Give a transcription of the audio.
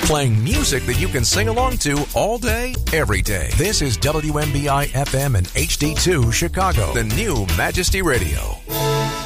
Playing music that you can sing along to all day, every day. This is WMBI FM and HD2 Chicago, the new Majesty Radio.